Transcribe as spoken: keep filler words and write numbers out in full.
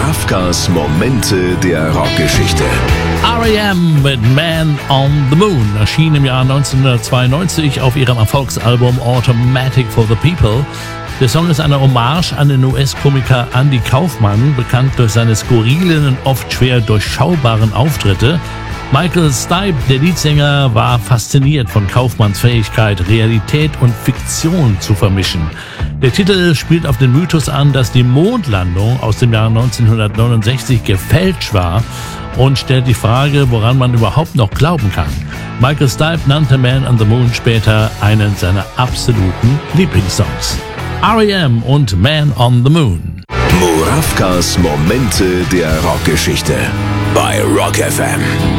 Murawkas Momente der Rockgeschichte. R E M mit Man on the Moon erschien im Jahr neunzehnhundertzweiundneunzig auf ihrem Erfolgsalbum Automatic for the People. Der Song ist eine Hommage an den U S-Komiker Andy Kaufman, bekannt durch seine skurrilen und oft schwer durchschaubaren Auftritte. Michael Stipe, der Leadsänger, war fasziniert von Kaufmanns Fähigkeit, Realität und Fiktion zu vermischen. Der Titel spielt auf den Mythos an, dass die Mondlandung aus dem Jahr neunzehnhundertneunundsechzig gefälscht war und stellt die Frage, woran man überhaupt noch glauben kann. Michael Stipe nannte Man on the Moon später einen seiner absoluten Lieblingssongs. R E M und Man on the Moon. Murawkas Momente der Rockgeschichte bei Rock F M.